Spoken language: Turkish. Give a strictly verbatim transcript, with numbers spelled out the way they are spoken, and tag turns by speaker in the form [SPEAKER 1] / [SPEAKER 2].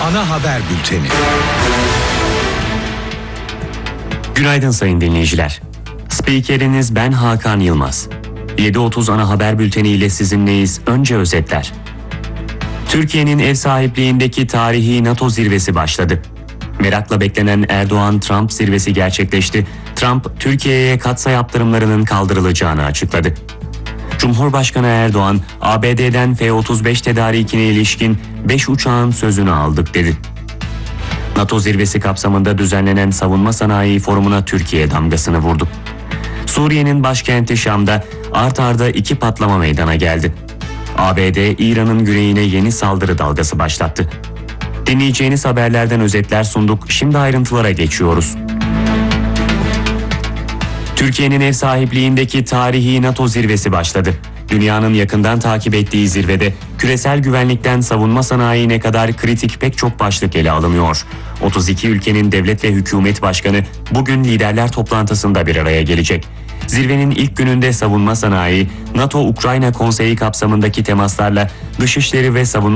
[SPEAKER 1] Ana haber bülteni.
[SPEAKER 2] Günaydın sayın dinleyiciler. Spikeriniz ben Hakan Yılmaz. yedi otuz ana haber bülteni ile sizinleyiz. Önce özetler. Türkiye'nin ev sahipliğindeki tarihi NATO zirvesi başladı. Merakla beklenen Erdoğan-Trump zirvesi gerçekleşti. Trump, Türkiye'ye katsayı yaptırımlarının kaldırılacağını açıkladı. Cumhurbaşkanı Erdoğan, A B D'den F otuz beş tedarikine ilişkin beş uçağın sözünü aldık dedi. NATO zirvesi kapsamında düzenlenen savunma sanayi forumuna Türkiye damgasını vurdu. Suriye'nin başkenti Şam'da art arda iki patlama meydana geldi. A B D, İran'ın güneyine yeni saldırı dalgası başlattı. Dinleyeceğiniz haberlerden özetler sunduk. Şimdi ayrıntılara geçiyoruz. Türkiye'nin ev sahipliğindeki tarihi NATO zirvesi başladı. Dünyanın yakından takip ettiği zirvede küresel güvenlikten savunma sanayine kadar kritik pek çok başlık ele alınıyor. otuz iki ülkenin devlet ve hükümet başkanı bugün liderler toplantısında bir araya gelecek. Zirvenin ilk gününde savunma sanayi, NATO-Ukrayna Konseyi kapsamındaki temaslarla dışişleri ve savunma